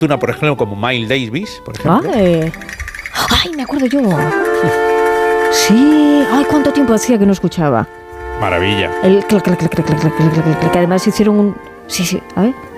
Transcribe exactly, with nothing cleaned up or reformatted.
Una, por ejemplo, como Miles Davis, por ejemplo. Ay, ay, me acuerdo yo. Sí, ay, cuánto tiempo hacía que no escuchaba. Maravilla. El clac, clac, clac, clac, clac, clac, clac, clac, clac, que además hicieron un... Sí, sí, a ver...